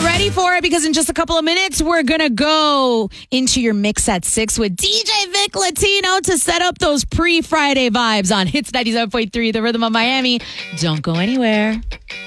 ready for it? Because in just a couple of minutes, we're going to go into your mix at 6 with DJ Vic Latino to set up those pre-Friday vibes on Hits 97.3, The Rhythm of Miami. Don't go anywhere.